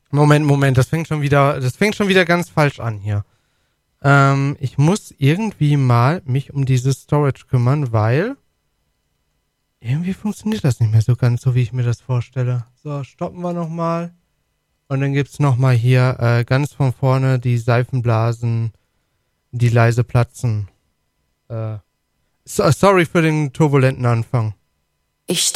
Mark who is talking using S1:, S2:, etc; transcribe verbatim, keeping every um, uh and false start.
S1: Moment, Moment, das fängt schon wieder, das fängt schon wieder ganz falsch an hier. Ähm, ich muss irgendwie mal mich um dieses Storage kümmern, weil irgendwie funktioniert das nicht mehr so ganz, so wie ich mir das vorstelle. So, stoppen wir nochmal. Und dann gibt's nochmal hier äh, ganz von vorne die Seifenblasen, die leise platzen. Äh, so, sorry für den turbulenten Anfang.
S2: Ich